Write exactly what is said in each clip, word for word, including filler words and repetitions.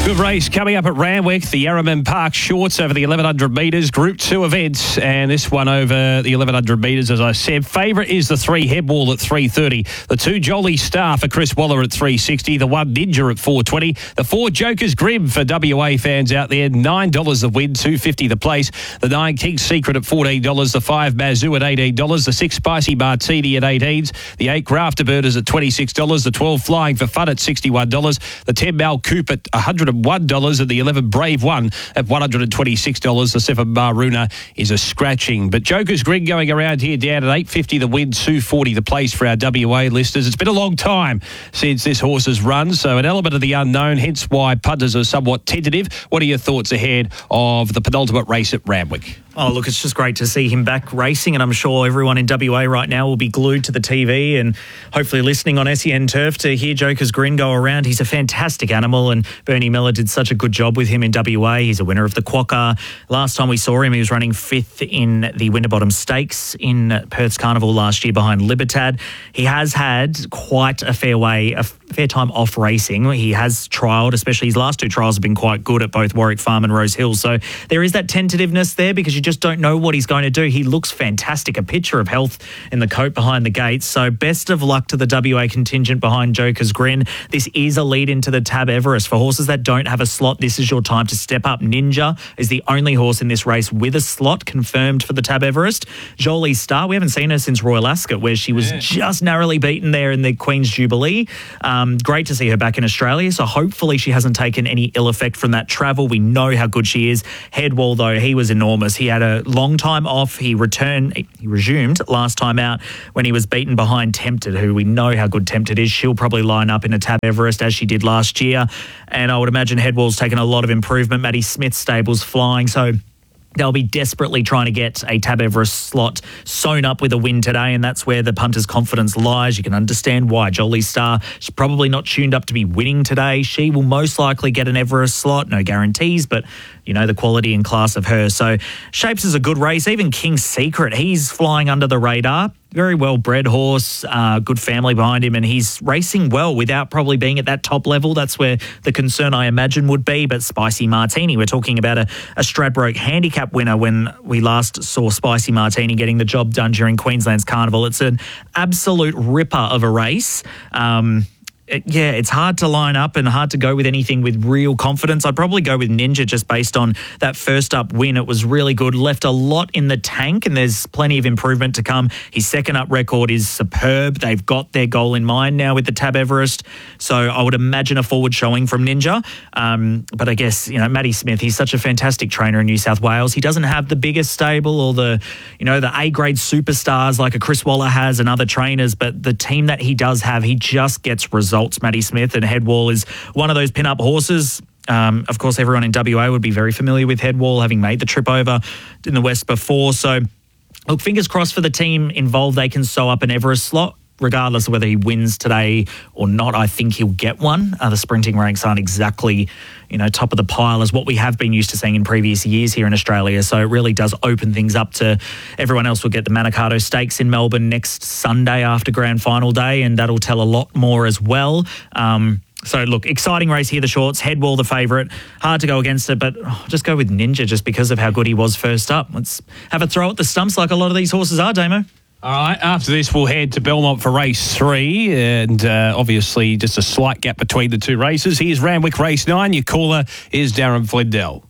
Good race coming up at Randwick, the Yarraman Park Shorts over the eleven hundred metres, Group two events, and this one over the eleven hundred metres, as I said. Favourite is the three Headwall at three thirty, the two Jolly Star for Chris Waller at three sixty, the one Ninja at four twenty, the four Jokers Grim for W A fans out there, nine dollars the win, two fifty the place, the nine King Secret at fourteen dollars, the five Mazoo at eighteen dollars, the six Spicy Martini at eighteens, the eight Grafter Burners at twenty-six dollars, the twelve Flying for Fun at sixty-one dollars, the ten Mal Coop at one hundred one dollars, and the eleven Brave One at one hundred twenty-six dollars. The seven Maruna is a scratching. But Joker's Grin going around here down at eight fifty the win, two forty the place for our W A listeners. It's been a long time since this horse has run, so an element of the unknown, hence why punters are somewhat tentative. What are your thoughts ahead of the penultimate race at Randwick? Oh, look, it's just great to see him back racing, and I'm sure everyone in W A right now will be glued to the T V and hopefully listening on S E N Turf to hear Joker's Grin go around. He's a fantastic animal, and Bernie Miller did such a good job with him in W A. He's a winner of the Quokka. Last time we saw him, he was running fifth in the Winterbottom Stakes in Perth's Carnival last year behind Libertad. He has had quite a fair way, a fair time off racing. He has trialled, especially his last two trials have been quite good at both Warwick Farm and Rose Hill. So there is that tentativeness there because you just don't know what he's going to do. He looks fantastic, a picture of health in the coat behind the gates. So best of luck to the W A contingent behind Joker's Grin. This is a lead into the Tab Everest. For horses that don't have a slot, this is your time to step up. Ninja is the only horse in this race with a slot confirmed for the Tab Everest. Jolie Star, we haven't seen her since Royal Ascot, where she was yeah. just narrowly beaten there in the Queen's Jubilee. Um, great to see her back in Australia, so hopefully she hasn't taken any ill effect from that travel. We know how good she is. Headwall, though, he was enormous. He had a long time off. He returned, he resumed last time out when he was beaten behind Tempted, who we know how good Tempted is. She'll probably line up in a Tab Everest as she did last year. And I would imagine Headwall's taken a lot of improvement. Maddie Smith's stable's flying, so they'll be desperately trying to get a Tab Everest slot sewn up with a win today, and that's where the punter's confidence lies. You can understand why. Jolie Star, she's probably not tuned up to be winning today. She will most likely get an Everest slot. No guarantees, but you know the quality and class of her. So Shapes is a good race. Even King Secret, he's flying under the radar. Very well-bred horse, uh, good family behind him, and he's racing well without probably being at that top level. That's where the concern, I imagine, would be. But Spicy Martini, we're talking about a, a Stradbroke handicap winner when we last saw Spicy Martini getting the job done during Queensland's Carnival. It's an absolute ripper of a race. Um... It, yeah, it's hard to line up and hard to go with anything with real confidence. I'd probably go with Ninja just based on that first up win. It was really good, left a lot in the tank, and there's plenty of improvement to come. His second up record is superb. They've got their goal in mind now with the Tab Everest, so I would imagine a forward showing from Ninja. Um, but I guess, you know, Maddie Smith, he's such a fantastic trainer in New South Wales. He doesn't have the biggest stable or the, you know, the A-grade superstars like a Chris Waller has and other trainers, but the team that he does have, he just gets results. Maddie Smith, and Headwall is one of those pin-up horses. Um, of course, everyone in W A would be very familiar with Headwall, having made the trip over in the West before. So, look, fingers crossed for the team involved. They can sew up an Everest slot. Regardless of whether he wins today or not, I think he'll get one. Uh, the sprinting ranks aren't exactly, you know, top of the pile as what we have been used to seeing in previous years here in Australia. So it really does open things up to everyone else. Will get the Manikato Stakes in Melbourne next Sunday after Grand Final Day, and that'll tell a lot more as well. Um, So, look, exciting race here, the shorts. Headwall, the favourite. Hard to go against it, but oh, just go with Ninja just because of how good he was first up. Let's have a throw at the stumps like a lot of these horses are, Damo. All right, after this, we'll head to Belmont for race three, and uh, obviously just a slight gap between the two races. Here's Randwick race nine. Your caller is Darren Flindell.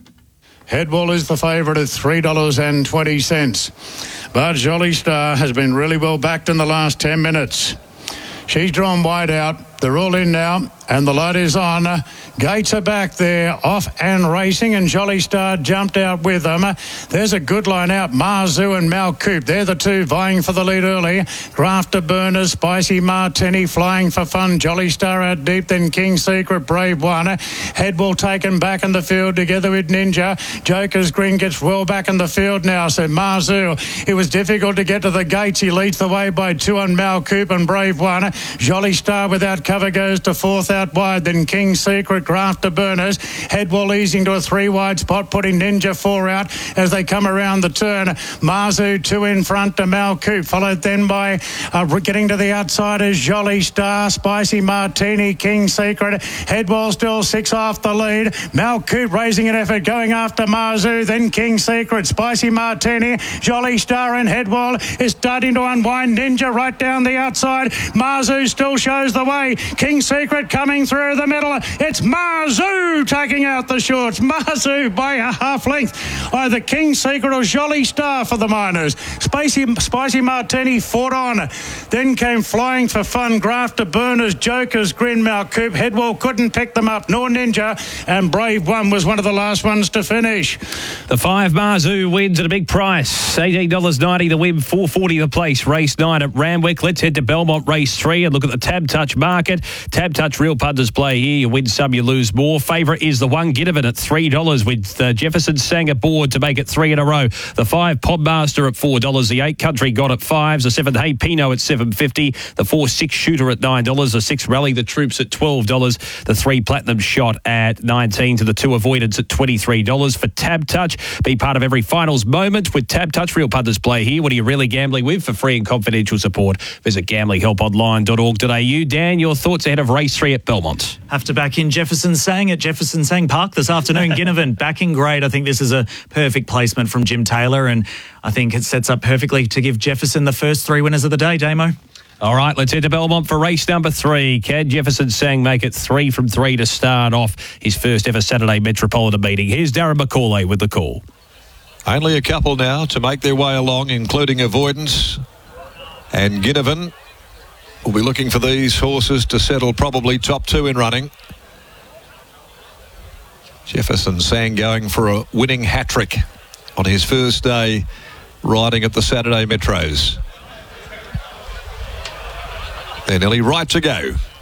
Headwall is the favourite at three dollars twenty. But Jolly Star has been really well backed in the last ten minutes. She's drawn wide out. They're all in now, and the light is on. Gates are back there, off and racing, and Jolly Star jumped out with them. There's a good line out, Marzu and Mal Coop. They're the two vying for the lead early. Grafter Burners, Spicy Martini, Flying for Fun. Jolly Star out deep, then King Secret, Brave One. Headwall taken back in the field together with Ninja. Joker's Grin gets well back in the field now, so Marzu, it was difficult to get to the gates. He leads the way by two on Mal Coop and Brave One. Jolly Star without cover goes to fourth out wide. Then King Secret, Grafter Burners. Headwall easing to a three-wide spot, putting Ninja four out as they come around the turn. Marzu two in front to Mal Coop, followed then by uh, getting to the outside is Jolly Star, Spicy Martini, King Secret. Headwall still six off the lead. Mal Coop raising an effort, going after Marzu, then King Secret, Spicy Martini, Jolly Star and Headwall is starting to unwind. Ninja right down the outside. Marzu still shows the way. King Secret coming through the middle. It's Marzu taking out the shorts. Marzu by a half length. Either King Secret or Jolly Star for the Miners. Spicy, Spicy Martini fought on. Then came Flying for Fun, Grafter Burners, Joker's Grin, Mal Coop. Headwall couldn't pick them up, nor Ninja. And Brave One was one of the last ones to finish. The five Marzu wins at a big price. eighteen dollars ninety the win, four dollars forty the place. Race nine at Randwick. Let's head to Belmont Race three and look at the Tab Touch market. Tab Touch real punters play here. You win some, you lose more. Favourite is the one Ginnivan at three dollars with uh, Jefferson Sang aboard to make it three in a row. The five Podmaster at four dollars. The eight Country God at fives. The seven Hey Pino at seven dollars fifty. The four six Shooter at nine dollars. The six Rally the Troops at twelve dollars. The three Platinum Shot at nineteen dollars. To the two Avoidance at twenty-three dollars. For Tab Touch, be part of every finals moment with Tab Touch. Real punters play here. What are you really gambling with? For free and confidential support, visit gambling help online dot org dot a u. Dan, your thoughts ahead of race three at Belmont? Have to back in Jefferson Sang at Jefferson Sang Park this afternoon. Ginnivan backing great. I think this is a perfect placement from Jim Taylor, and I think it sets up perfectly to give Jefferson the first three winners of the day, Damo. All right, let's head to Belmont for race number three. Can Jefferson Sang make it three from three to start off his first ever Saturday Metropolitan meeting? Here's Darren McCauley with the call. Only a couple now to make their way along, including Avoidance and Ginnivan. We'll be looking for these horses to settle probably top two in running. Jefferson Sang going for a winning hat-trick on his first day riding at the Saturday Metros. They're nearly right to go.